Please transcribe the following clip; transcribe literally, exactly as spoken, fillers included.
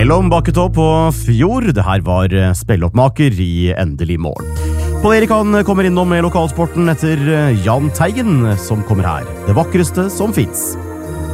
Mellom Bakketopp og Fjord, det her var spilloppmaker i endelig mål. Pål Erikan kommer innom med lokalsporten etter Jan Teigen, som kommer her. Det vakreste som finnes.